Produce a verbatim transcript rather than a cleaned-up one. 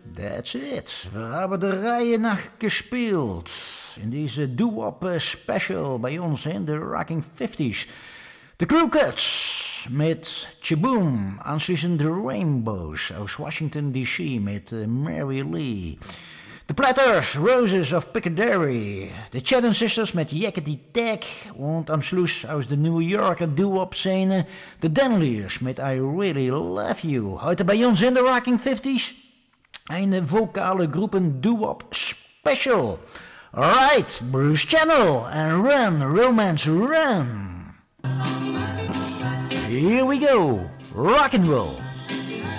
That's it. We hebben de rijen naar gespeeld. In deze doo-wop special bij ons in de Rocking fifties. De Crew Cuts met Chaboom. Aansluitend de Rainbows uit Washington D C met uh, Mary Lee. De Platters, Roses of Piccadilly. De Chatham Sisters met Yakety Tag. En am Schluss uit de New Yorker doo-wop scene. De Denliers met I Really Love You. Heute bij ons in de Rocking fifties. Een vocale groepen doo-wop special. Alright, Bruce Channel and Run, Romance Run. Here we go, rock and roll.